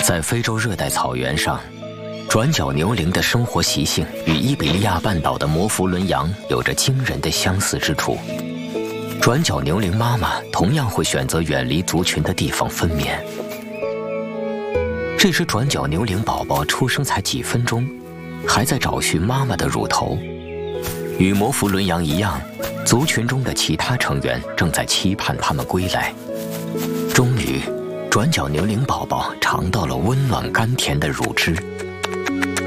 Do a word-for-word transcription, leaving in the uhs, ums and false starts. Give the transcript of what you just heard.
在非洲热带草原上，转角牛羚的生活习性与伊比利亚半岛的摩弗伦羊有着惊人的相似之处。转角牛羚妈妈同样会选择远离族群的地方分娩。这时，转角牛羚宝宝出生才几分钟，还在找寻妈妈的乳头。与摩弗伦羊一样，族群中的其他成员正在期盼它们归来。终于，转角牛羚宝宝尝到了温暖甘甜的乳汁。